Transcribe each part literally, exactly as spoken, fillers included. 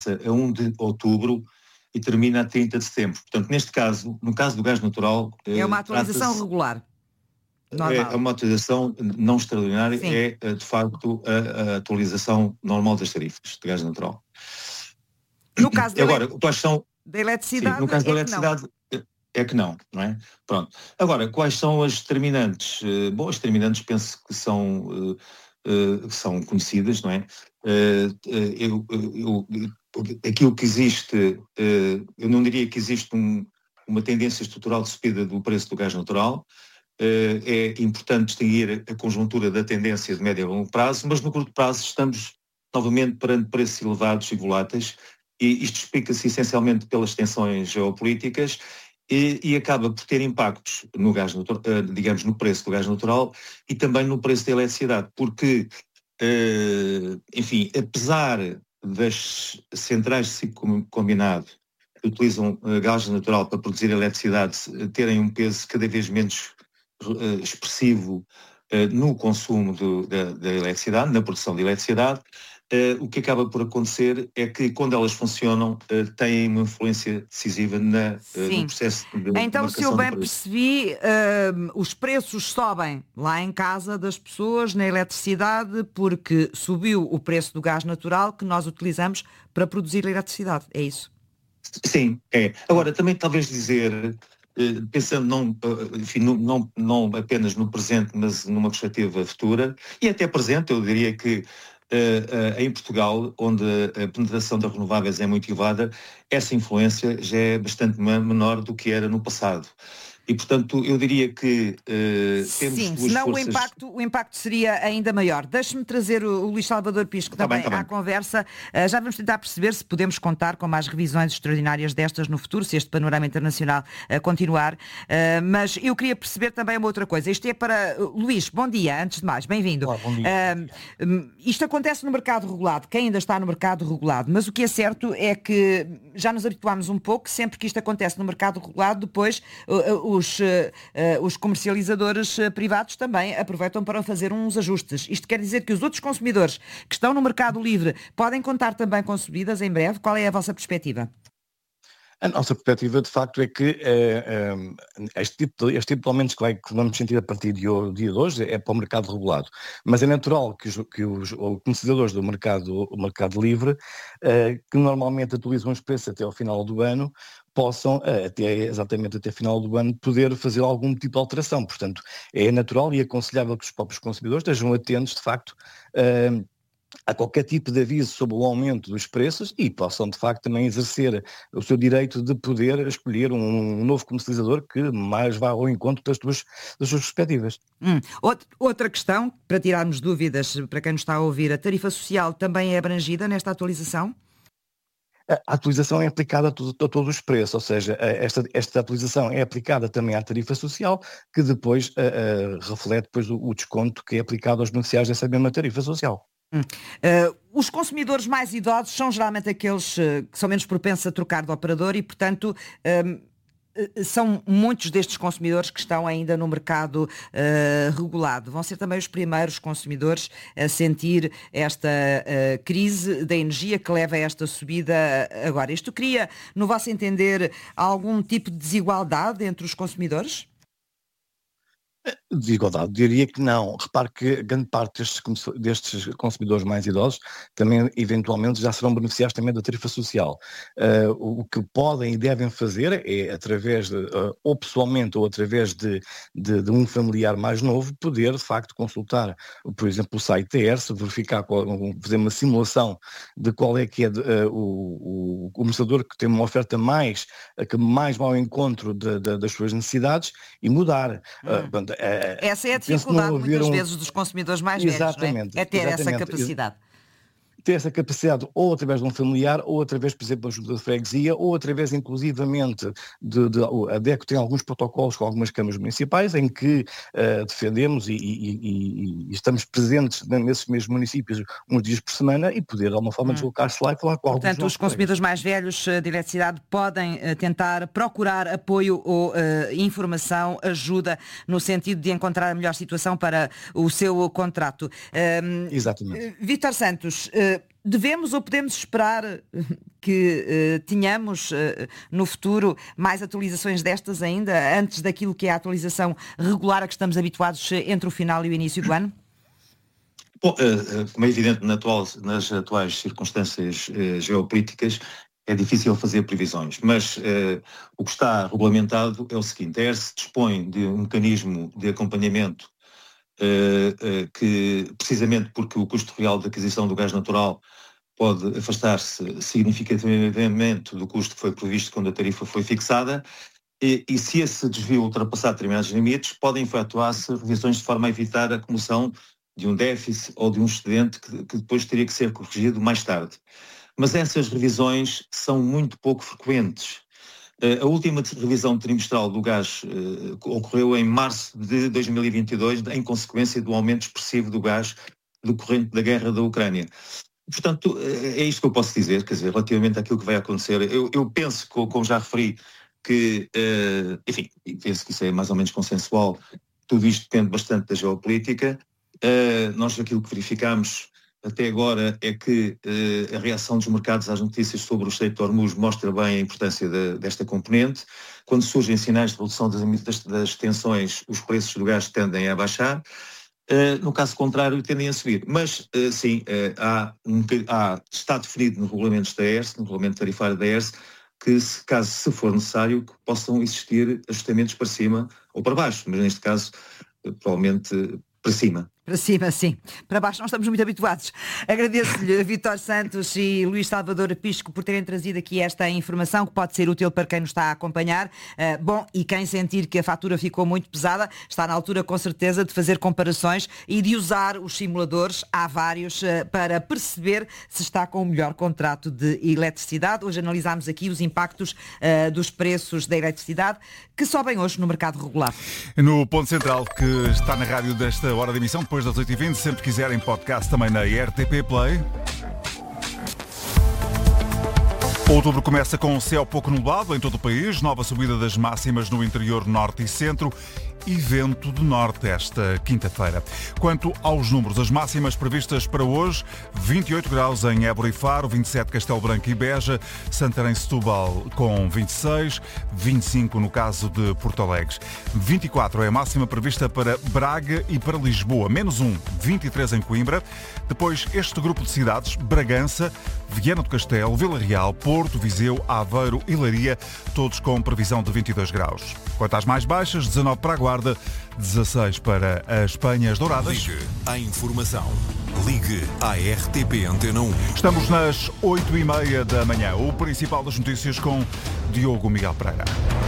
a um de outubro e termina a trinta de setembro. Portanto, neste caso, no caso do gás natural... É uma atualização regular. Normal. É uma atualização não extraordinária, Sim. é de facto a, a atualização normal das tarifas de gás natural. No caso da, Agora, ele... quais são... da eletricidade, Sim, no caso é da eletricidade que é que não, não é? Pronto. Agora, quais são as determinantes? Bom, as determinantes penso que são, uh, uh, são conhecidas, não é? Uh, uh, eu, eu, eu, aquilo que existe, uh, eu não diria que existe um, uma tendência estrutural de subida do preço do gás natural. Uh, é importante distinguir a conjuntura da tendência de médio a longo prazo, mas no curto prazo estamos novamente perante preços elevados e voláteis, e isto explica-se essencialmente pelas tensões geopolíticas e, e acaba por ter impactos no gás natural, uh, digamos, no preço do gás natural e também no preço da eletricidade, porque, uh, enfim, apesar das centrais de ciclo combinado que utilizam uh, gás natural para produzir eletricidade uh, terem um peso cada vez menos Uh, expressivo uh, no consumo do, da, da eletricidade, na produção de eletricidade, uh, o que acaba por acontecer é que quando elas funcionam uh, têm uma influência decisiva na, uh, no processo de Então, se eu bem preço. percebi, uh, os preços sobem lá em casa das pessoas na eletricidade porque subiu o preço do gás natural que nós utilizamos para produzir eletricidade, é isso? Sim, é. Agora, também talvez dizer... Uh, pensando não, uh, enfim, não, não, não apenas no presente, mas numa perspectiva futura, e até presente, eu diria que uh, uh, em Portugal, onde a penetração das renováveis é muito elevada, essa influência já é bastante menor do que era no passado. E, portanto, eu diria que uh, temos Sim, duas senão forças... o impacto, o impacto seria ainda maior. Deixe-me trazer o, o Luís Salvador Pisco tá também bem, tá à bem. conversa. Uh, já vamos tentar perceber se podemos contar com mais revisões extraordinárias destas no futuro, se este panorama internacional uh, continuar. Uh, mas eu queria perceber também uma outra coisa. Isto é para... Uh, Luís, bom dia, antes de mais, bem-vindo. Olá, bom dia. Uh, um, isto acontece no mercado regulado, quem ainda está no mercado regulado, mas o que é certo é que já nos habituámos um pouco, sempre que isto acontece no mercado regulado, depois uh, uh, os... Uh, Uh, os comercializadores uh, privados também aproveitam para fazer uns ajustes. Isto quer dizer que os outros consumidores que estão no mercado livre podem contar também com subidas em breve? Qual é a vossa perspectiva? A nossa perspectiva, de facto, é que é, é, este, tipo de, este tipo de aumentos que, vai, que vamos sentir a partir de dia de hoje é para o mercado regulado. Mas é natural que os, que os comercializadores do mercado, o mercado livre, é, que normalmente atualizam os preços até ao final do ano, possam, até, exatamente até final do ano, poder fazer algum tipo de alteração. Portanto, é natural e aconselhável que os próprios consumidores estejam atentos, de facto, é, a qualquer tipo de aviso sobre o aumento dos preços e possam, de facto, também exercer o seu direito de poder escolher um novo comercializador que mais vá ao encontro das suas, das suas perspectivas. Hum. Outra questão, para tirarmos dúvidas para quem nos está a ouvir, a tarifa social também é abrangida nesta atualização? A atualização é aplicada a, tudo, a todos os preços, ou seja, esta, esta atualização é aplicada também à tarifa social, que depois uh, uh, reflete depois o, o desconto que é aplicado aos beneficiários dessa mesma tarifa social. Hum. Uh, os consumidores mais idosos são geralmente aqueles uh, que são menos propensos a trocar de operador e, portanto, uh, são muitos destes consumidores que estão ainda no mercado uh, regulado. Vão ser também os primeiros consumidores a sentir esta uh, crise da energia que leva a esta subida agora. Isto cria, no vosso entender, algum tipo de desigualdade entre os consumidores? Desigualdade, diria que não. Repare que grande parte destes, destes consumidores mais idosos também eventualmente já serão beneficiados também da tarifa social. Uh, o que podem e devem fazer é, através de, uh, ou pessoalmente ou através de, de, de um familiar mais novo, poder de facto consultar, por exemplo, o site da E R S, verificar, qual, fazer uma simulação de qual é que é de, uh, o, o comerciador que tem uma oferta mais, uh, que mais vai ao encontro de, de, das suas necessidades e mudar. Hum. Uh, Essa é a dificuldade muitas um... vezes dos consumidores mais exatamente, velhos, não é? É ter exatamente. essa capacidade. Ter essa capacidade ou através de um familiar, ou através, por exemplo, da junta de freguesia, ou através, inclusivamente, de, de, a DECO tem alguns protocolos com algumas câmaras municipais em que uh, defendemos e, e, e, e estamos presentes nesses mesmos municípios uns dias por semana e poder, de alguma forma, hum. deslocar-se lá e falar com alguns. Portanto, os consumidores colegas. mais velhos de eletricidade podem uh, tentar procurar apoio ou uh, informação, ajuda, no sentido de encontrar a melhor situação para o seu contrato. Um, Exatamente. Vítor Santos, uh, devemos ou podemos esperar que uh, tenhamos uh, no futuro mais atualizações destas ainda, antes daquilo que é a atualização regular a que estamos habituados entre o final e o início do ano? Bom, como é evidente, na atual, nas atuais circunstâncias uh, geopolíticas, é difícil fazer previsões, mas uh, o que está regulamentado é o seguinte: a E R S dispõe de um mecanismo de acompanhamento uh, uh, que, precisamente porque o custo real de aquisição do gás natural pode afastar-se significativamente do custo que foi previsto quando a tarifa foi fixada, e, e se esse desvio ultrapassar determinados limites, podem efetuar-se revisões de forma a evitar a acumulação de um déficit ou de um excedente que, que depois teria que ser corrigido mais tarde. Mas essas revisões são muito pouco frequentes. Uh, a última revisão trimestral do gás uh, ocorreu em março de dois mil e vinte e dois, em consequência do aumento expressivo do gás decorrente da guerra da Ucrânia. Portanto, é isto que eu posso dizer, quer dizer, relativamente àquilo que vai acontecer. Eu, eu penso, como já referi, que, uh, enfim, penso que isso é mais ou menos consensual, tudo isto depende bastante da geopolítica. Uh, nós aquilo que verificamos até agora é que uh, a reação dos mercados às notícias sobre o Estreito de Hormuz mostra bem a importância de, desta componente. Quando surgem sinais de redução das, das, das tensões, os preços do gás tendem a baixar. Uh, no caso contrário, tendem a subir. Mas, uh, sim, uh, há, um, há, está definido nos regulamentos da E R S, no regulamento tarifário da E R S, que, se, caso se for necessário, que possam existir ajustamentos para cima ou para baixo, mas neste caso, uh, provavelmente para cima. Para cima, sim. Para baixo não estamos muito habituados. Agradeço-lhe Vítor Santos e Luís Salvador Pisco por terem trazido aqui esta informação que pode ser útil para quem nos está a acompanhar. Uh, bom, e quem sentir que a fatura ficou muito pesada, está na altura com certeza de fazer comparações e de usar os simuladores, há vários, uh, para perceber se está com o melhor contrato de eletricidade. Hoje analisámos aqui os impactos uh, dos preços da eletricidade que sobem hoje no mercado regular. No Ponto Central, que está na rádio desta hora de emissão, depois das oito e vinte, sempre quiserem podcast também na R T P Play. Outubro começa com um céu pouco nublado em todo o país, nova subida das máximas no interior norte e centro e vento de norte esta quinta-feira. Quanto aos números, as máximas previstas para hoje: vinte e oito graus em Évora e Faro, vinte e sete Castelo Branco e Beja, Santarém e Setúbal com vinte e seis, vinte e cinco no caso de Porto Alegre. vinte e quatro é a máxima prevista para Braga e para Lisboa, menos um, vinte e três em Coimbra. Depois este grupo de cidades: Bragança, Viana do Castelo, Vila Real, Porto, Viseu, Aveiro e Leiria, todos com previsão de vinte e dois graus. Quanto às mais baixas, dezanove para a Guarda, dezasseis para as Penhas Douradas. Ligue à informação. Ligue à R T P Antena um. Estamos nas oito e meia da manhã. O principal das notícias com Diogo Miguel Pereira.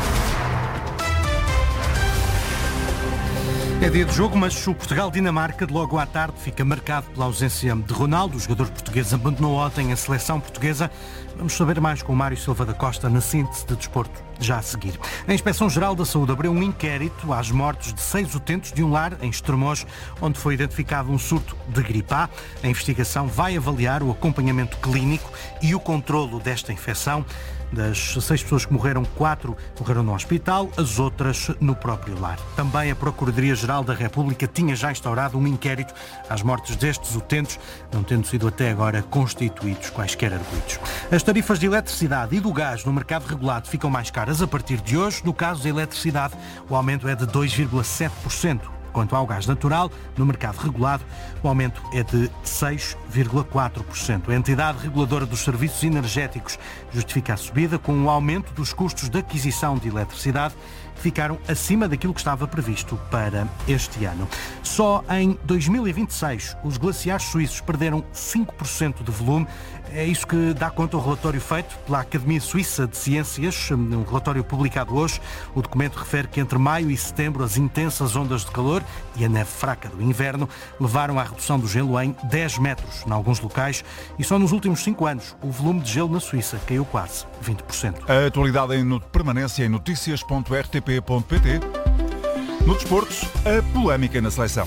É dia de jogo, mas o Portugal-Dinamarca de logo à tarde fica marcado pela ausência de Ronaldo. O jogador português abandonou ontem a seleção portuguesa. Vamos saber mais com o Mário Silva da Costa na síntese de desporto, já a seguir. A Inspeção-Geral da Saúde abriu um inquérito às mortes de seis utentes de um lar em Estremoz, onde foi identificado um surto de gripe A. A investigação vai avaliar o acompanhamento clínico e o controlo desta infecção. Das seis pessoas que morreram, quatro morreram no hospital, as outras no próprio lar. Também a Procuradoria-Geral da República tinha já instaurado um inquérito às mortes destes utentes, não tendo sido até agora constituídos quaisquer arguidos. As tarifas de eletricidade e do gás no mercado regulado ficam mais caras a partir de hoje. No caso da eletricidade, o aumento é de dois vírgula sete por cento. Quanto ao gás natural, no mercado regulado, o aumento é de seis vírgula quatro por cento. A entidade reguladora dos serviços energéticos justifica a subida com o aumento dos custos de aquisição de eletricidade, que ficaram acima daquilo que estava previsto para este ano. Só em dois mil e vinte e seis, os glaciares suíços perderam cinco por cento de volume. É isso que dá conta o relatório feito pela Academia Suíça de Ciências, um relatório publicado hoje. O documento refere que entre maio e setembro as intensas ondas de calor e a neve fraca do inverno levaram à redução do gelo em dez metros em alguns locais, e só nos últimos cinco anos o volume de gelo na Suíça caiu quase vinte por cento. A atualidade em permanência em notícias ponto r t p ponto p t. No desporto, a polémica na seleção.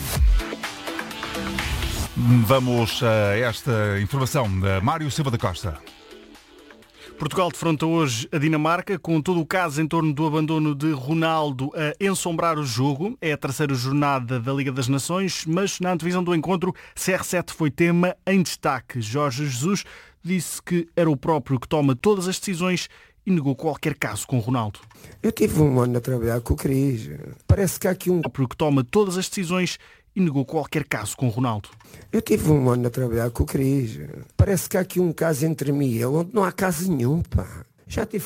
Vamos a esta informação da Mário Silva da Costa. Portugal defronta hoje a Dinamarca, com todo o caso em torno do abandono de Ronaldo a ensombrar o jogo. É a terceira jornada da Liga das Nações, mas na antevisão do encontro, C R sete foi tema em destaque. Jorge Jesus disse que era o próprio que toma todas as decisões e negou qualquer caso com Ronaldo. Eu tive um ano a trabalhar com o Cris. Parece que há aqui um... O próprio que toma todas as decisões e negou qualquer caso com Ronaldo. Eu tive um ano a trabalhar com o Cris. Parece que há aqui um caso entre mim e ele onde não há caso nenhum, pá. Já tive